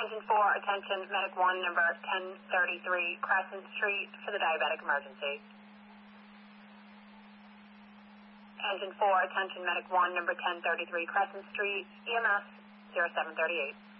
Engine 4, attention, Medic 1, number 1033 Crescent Street for the diabetic emergency. Engine 4, attention, Medic 1, number 1033 Crescent Street, EMS 0738.